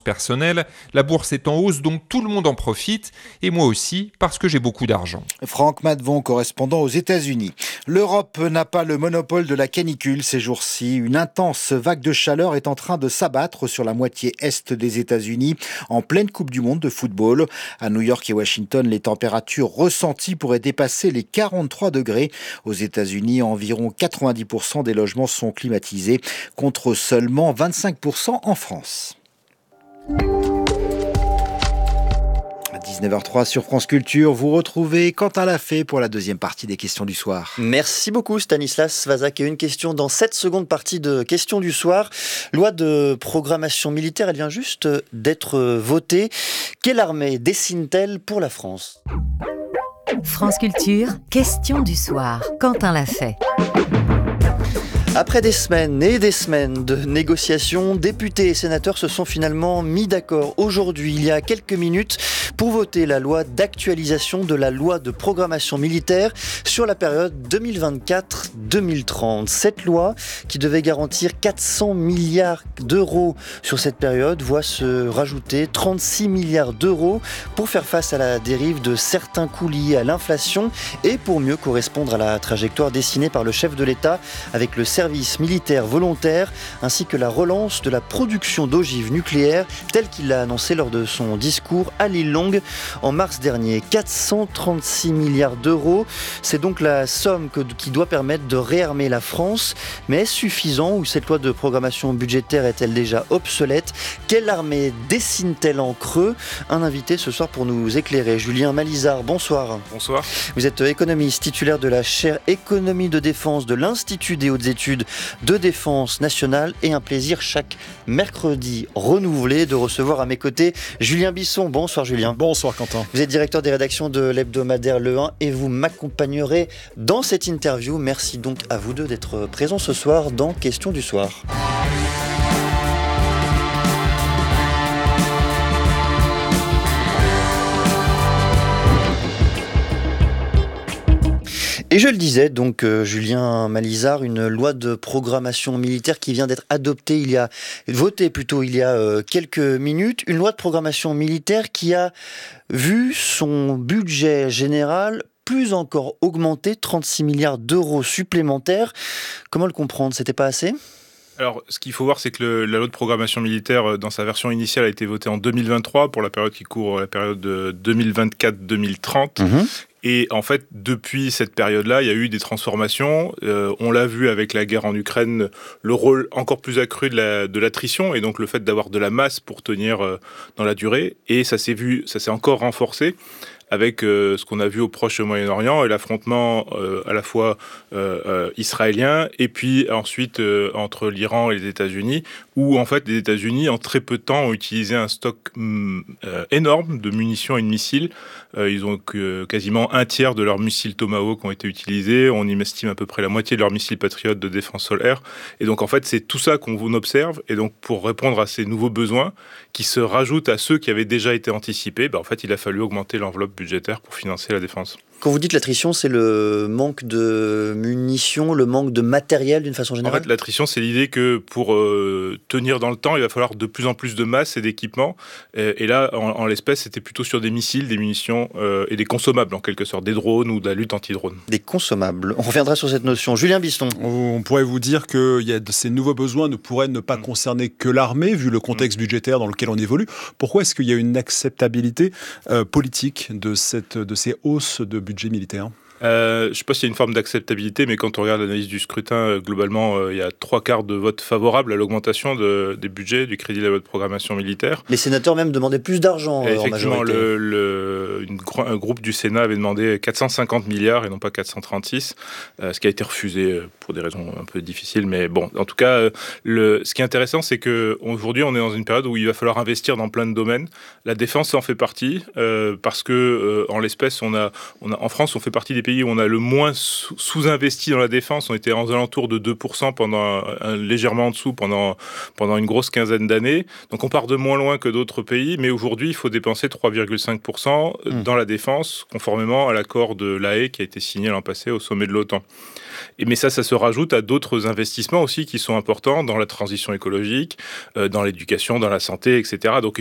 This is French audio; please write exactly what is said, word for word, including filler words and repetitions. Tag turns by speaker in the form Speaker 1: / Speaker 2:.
Speaker 1: personnel, la bourse est en hausse, donc tout le monde en profite, et moi aussi, parce que j'ai beaucoup d'argent.
Speaker 2: Franck Madvon, correspondant aux États-Unis. L'Europe n'a pas le monopole de la canicule ces jours-ci. Une intense vague de chaleur est en train de s'abattre sur la moitié est des États-Unis, en pleine Coupe du Monde de football. À New York et Washington, les températures ressenties pourraient dépasser les quarante-trois degrés. Aux États-Unis, environ quatre-vingt-dix pour cent des logements sont climatisés, contre seulement vingt-cinq pour cent en France. À dix-neuf heures trois sur France Culture, vous retrouvez Quentin Lafay pour la deuxième partie des questions du soir.
Speaker 3: Merci beaucoup Stanislas Vazak. Et une question dans cette seconde partie de questions du soir. Loi de programmation militaire, elle vient juste d'être votée. Quelle armée dessine-t-elle pour la France ?
Speaker 4: France Culture, questions du soir. Quentin Lafay.
Speaker 3: Après des semaines et des semaines de négociations, députés et sénateurs se sont finalement mis d'accord aujourd'hui, il y a quelques minutes, pour voter la loi d'actualisation de la loi de programmation militaire sur la période deux mille vingt-quatre deux mille trente. Cette loi, qui devait garantir quatre cents milliards d'euros sur cette période, voit se rajouter trente-six milliards d'euros pour faire face à la dérive de certains coûts liés à l'inflation et pour mieux correspondre à la trajectoire dessinée par le chef de l'État avec le service militaire volontaire ainsi que la relance de la production d'ogives nucléaires telle qu'il l'a annoncé lors de son discours à Lille-Longue en mars dernier. quatre cent trente-six milliards d'euros, c'est donc la somme que, qui doit permettre de réarmer la France. Mais est-ce suffisant ou cette loi de programmation budgétaire est-elle déjà obsolète ? Quelle armée dessine-t-elle en creux ? Un invité ce soir pour nous éclairer, Julien Malizard, bonsoir.
Speaker 5: Bonsoir.
Speaker 3: Vous êtes économiste, titulaire de la chaire économie de défense de l'Institut des hautes études de défense nationale et un plaisir chaque mercredi renouvelé de recevoir à mes côtés Julien Bisson. Bonsoir Julien.
Speaker 6: Bonsoir Quentin.
Speaker 3: Vous êtes directeur des rédactions de l'hebdomadaire Le un et vous m'accompagnerez dans cette interview. Merci donc à vous deux d'être présents ce soir dans Questions du soir. Et je le disais, donc euh, Julien Malizard, une loi de programmation militaire qui vient d'être adoptée il y a, votée plutôt il y a euh, quelques minutes, une loi de programmation militaire qui a vu son budget général plus encore augmenter, trente-six milliards d'euros supplémentaires. Comment le comprendre ? C'était pas assez ?
Speaker 5: Alors, ce qu'il faut voir, c'est que le, la loi de programmation militaire, dans sa version initiale, a été votée en deux mille vingt-trois pour la période qui court, la période de deux mille vingt-quatre deux mille trente. Mmh. Et en fait, depuis cette période-là, il y a eu des transformations. Euh, on l'a vu avec la guerre en Ukraine, le rôle encore plus accru de, la, de l'attrition et donc le fait d'avoir de la masse pour tenir euh, dans la durée. Et ça s'est vu, ça s'est encore renforcé avec euh, ce qu'on a vu au Proche et au Moyen-Orient et l'affrontement euh, à la fois euh, euh, israélien et puis ensuite euh, entre l'Iran et les États-Unis, où en fait les États-Unis en très peu de temps ont utilisé un stock mm, euh, énorme de munitions et de missiles. Euh, ils ont que, quasiment un tiers de leurs missiles Tomahawk qui ont été utilisés. On y estime à peu près la moitié de leurs missiles Patriot de défense sol-air. Et donc en fait c'est tout ça qu'on observe. Et donc pour répondre à ces nouveaux besoins qui se rajoutent à ceux qui avaient déjà été anticipés, ben, en fait il a fallu augmenter l'enveloppe budgétaire pour financer la défense.
Speaker 3: Quand vous dites l'attrition, c'est le manque de munitions, le manque de matériel d'une façon générale ?
Speaker 5: En fait, l'attrition, c'est l'idée que pour euh, tenir dans le temps, il va falloir de plus en plus de masse et d'équipement. Et, et là, en, en l'espèce, c'était plutôt sur des missiles, des munitions euh, et des consommables, en quelque sorte, des drones ou de la lutte anti-drone.
Speaker 3: Des consommables. On reviendra sur cette notion. Julien Bisson.
Speaker 6: On pourrait vous dire que y a de ces nouveaux besoins ne pourraient ne pas mmh. concerner que l'armée, vu le contexte mmh. budgétaire dans lequel on évolue. Pourquoi est-ce qu'il y a une acceptabilité euh, politique de, cette, de ces hausses de budget militaire ?
Speaker 5: Euh, je ne sais pas s'il y a une forme d'acceptabilité, mais quand on regarde l'analyse du scrutin, euh, globalement, euh, il y a trois quarts de votes favorables à l'augmentation de, des budgets, du crédit de la loi de programmation militaire.
Speaker 3: Les sénateurs même demandaient plus d'argent.
Speaker 5: Et
Speaker 3: euh,
Speaker 5: effectivement,
Speaker 3: en majorité.
Speaker 5: le, le, une, un groupe du Sénat avait demandé quatre cent cinquante milliards et non pas quatre cent trente-six, euh, ce qui a été refusé pour des raisons un peu difficiles. Mais bon, en tout cas, euh, le, ce qui est intéressant, c'est qu'aujourd'hui, on est dans une période où il va falloir investir dans plein de domaines. La défense en fait partie, euh, parce que euh, en l'espèce, on a, on a, en France, on fait partie des pays pays où on a le moins sous-investi dans la défense. On était aux alentours de deux pour cent pendant un, légèrement en dessous pendant pendant une grosse quinzaine d'années. Donc on part de moins loin que d'autres pays, mais aujourd'hui il faut dépenser trois virgule cinq pour cent dans la défense, conformément à l'accord de La Haye qui a été signé l'an passé au sommet de l'OTAN. Et mais ça, ça se rajoute à d'autres investissements aussi qui sont importants dans la transition écologique, euh, dans l'éducation, dans la santé, et cetera. Donc